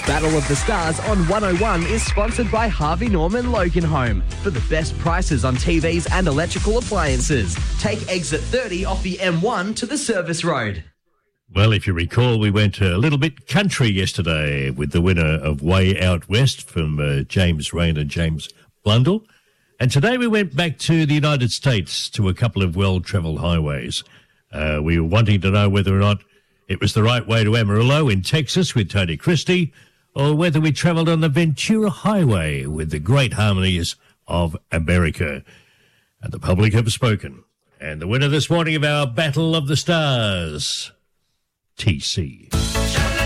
Battle of the Stars on 101 is sponsored by Harvey Norman Loganholme. For the best prices on TVs and electrical appliances, take exit 30 off the M1 to the service road. Well, if you recall, we went a little bit country yesterday with the winner of Way Out West from James Rain and James Blundell. And today we went back to the United States to a couple of well-travelled highways. We were wanting to know whether or not it was the right way to Amarillo in Texas with Tony Christie, or whether we travelled on the Ventura Highway with the great harmonies of America. And the public have spoken. And the winner this morning of our Battle of the Stars, TC.